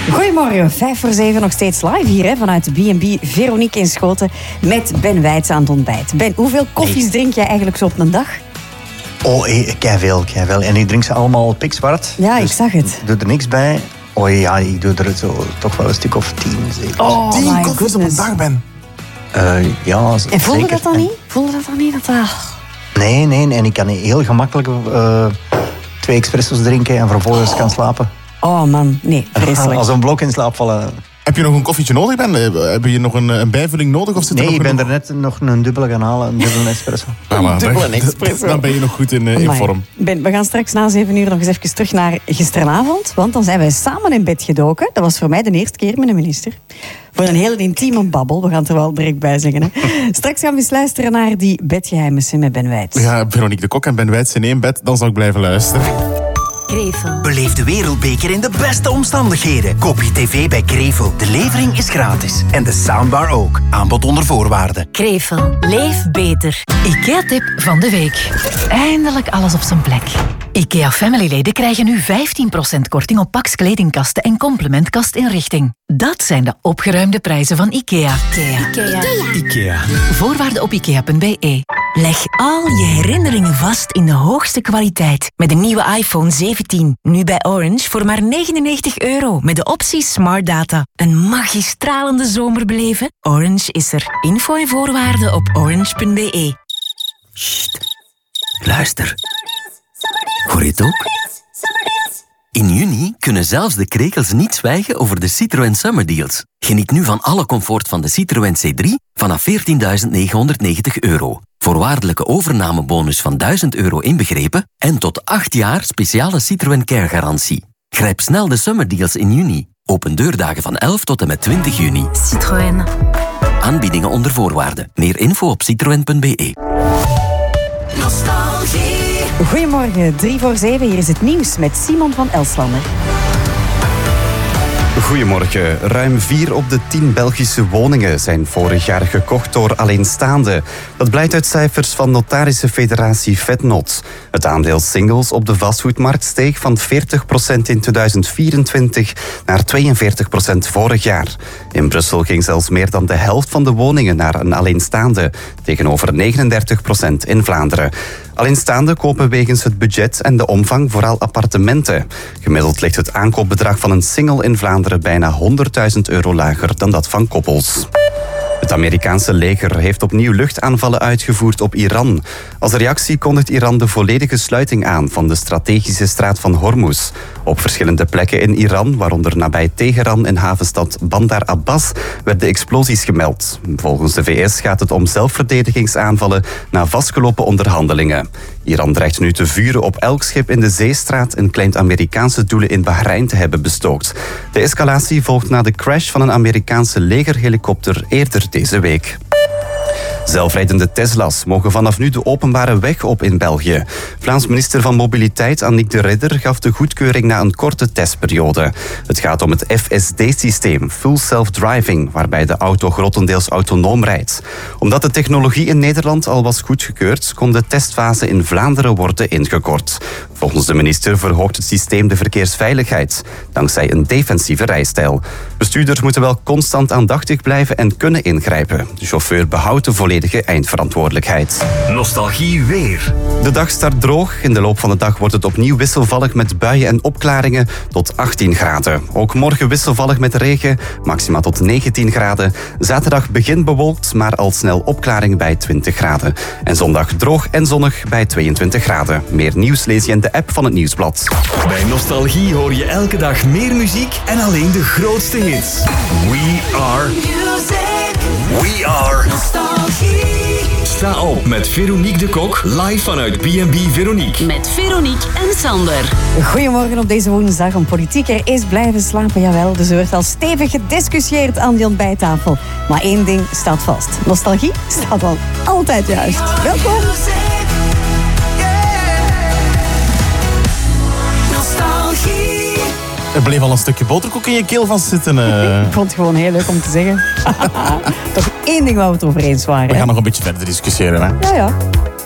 Goedemorgen, 6:55 nog steeds live hier vanuit B&B Veronique in Schoten met Ben Wijts aan het ontbijt. Ben, hoeveel koffies drink jij eigenlijk zo op een dag? Keiveel. En ik drink ze allemaal pikzwart. Ja, dus ik zag het. Ik doe er niks bij. Ik doe er toch wel een stuk of 10. Zeker. 10 koffies op een dag, Ben? Ja, en voelde zeker. dat dan niet? Voelde dat dan niet? Nee. En ik kan heel gemakkelijk 2 espresso's drinken en vervolgens kan slapen. Oh man, nee, vreselijk. Als een blok in slaap vallen. Heb je nog een koffietje nodig, Ben? Heb je nog een bijvulling nodig? Of zit er nog Ik ben genoeg? er net nog een dubbele gaan halen, een dubbele espresso. Dubbele espresso. Dan ben je nog goed in vorm. Ben, we gaan straks na 7 uur nog eens even terug naar gisteravond. Want dan zijn wij samen in bed gedoken. Dat was voor mij de eerste keer met een minister. Voor een hele intieme babbel. We gaan het er wel direct bij zeggen. Hè. Straks gaan we eens luisteren naar die bedgeheimen met Ben Wijts. Ja, Veronique de Kok en Ben Wijts in één bed. Dan zal ik blijven luisteren. Krevel. Beleef de wereldbeker in de beste omstandigheden. Koop je tv bij Krevel. De levering is gratis. En de soundbar ook. Aanbod onder voorwaarden. Krevel. Leef beter. IKEA-tip van de week. Eindelijk alles op zijn plek. IKEA Family-leden krijgen nu 15% korting op Pax kledingkasten en complementkastinrichting. Dat zijn de opgeruimde prijzen van IKEA. IKEA. Voorwaarden op IKEA.be. Leg al je herinneringen vast in de hoogste kwaliteit. Met de nieuwe iPhone 17. Nu bij Orange voor maar €99. Met de optie Smart Data. Een magistralende zomer beleven? Orange is er. Info en voorwaarden op orange.be. Sst. Luister. Hoor je het ook? In juni kunnen zelfs de krekels niet zwijgen over de Citroën Summer Deals. Geniet nu van alle comfort van de Citroën C3 vanaf €14.990. Voorwaardelijke overnamebonus van €1.000 inbegrepen en tot 8 jaar speciale Citroën Care garantie. Grijp snel de Summer Deals in juni. Open deurdagen van 11 tot en met 20 juni. Citroën. Aanbiedingen onder voorwaarden. Meer info op citroen.be. Goedemorgen, 6:03. Hier is het nieuws met Simon van Elslander. Goedemorgen. Ruim 4 op de 10 Belgische woningen zijn vorig jaar gekocht door alleenstaanden. Dat blijkt uit cijfers van notarissenfederatie Vetnot. Het aandeel singles op de vastgoedmarkt steeg van 40% in 2024 naar 42% vorig jaar. In Brussel ging zelfs meer dan de helft van de woningen naar een alleenstaande, tegenover 39% in Vlaanderen. Alleenstaanden kopen wegens het budget en de omvang vooral appartementen. Gemiddeld ligt het aankoopbedrag van een single in Vlaanderen bijna €100.000 lager dan dat van koppels. Het Amerikaanse leger heeft opnieuw luchtaanvallen uitgevoerd op Iran. Als reactie kondigt Iran de volledige sluiting aan van de strategische straat van Hormuz. Op verschillende plekken in Iran, waaronder nabij Teheran en havenstad Bandar Abbas, werden explosies gemeld. Volgens de VS gaat het om zelfverdedigingsaanvallen na vastgelopen onderhandelingen. Iran dreigt nu te vuren op elk schip in de zeestraat en claimt Amerikaanse doelen in Bahrein te hebben bestookt. De escalatie volgt na de crash van een Amerikaanse legerhelikopter eerder deze week. Zelfrijdende Tesla's mogen vanaf nu de openbare weg op in België. Vlaams minister van Mobiliteit Annick de Ridder gaf de goedkeuring na een korte testperiode. Het gaat om het FSD-systeem, Full Self-Driving, waarbij de auto grotendeels autonoom rijdt. Omdat de technologie in Nederland al was goedgekeurd, kon de testfase in Vlaanderen worden ingekort. Volgens de minister verhoogt het systeem de verkeersveiligheid, dankzij een defensieve rijstijl. Bestuurders moeten wel constant aandachtig blijven en kunnen ingrijpen. De chauffeur behoudt de volledige eindverantwoordelijkheid. Nostalgie weer. De dag start droog. In de loop van de dag wordt het opnieuw wisselvallig met buien en opklaringen tot 18 graden. Ook morgen wisselvallig met regen, maxima tot 19 graden. Zaterdag begint bewolkt, maar al snel opklaring bij 20 graden. En zondag droog en zonnig bij 22 graden. Meer nieuws lees je in de app van het Nieuwsblad. Bij Nostalgie hoor je elke dag meer muziek en alleen de grootste hits. We are Nostalgie. Sta op met Veronique de Kok, live vanuit B&B Veronique. Met Veronique en Sander. Goedemorgen op deze woensdag. Een politieker is blijven slapen, jawel. Dus er werd al stevig gediscussieerd aan die ontbijttafel. Maar één ding staat vast. Nostalgie staat al altijd juist. Welkom. Er bleef al een stukje boterkoek in je keel van zitten. Ik vond het gewoon heel leuk om te zeggen. Toch één ding waar we het over eens waren. We gaan nog een beetje verder discussiëren. Hè? Ja.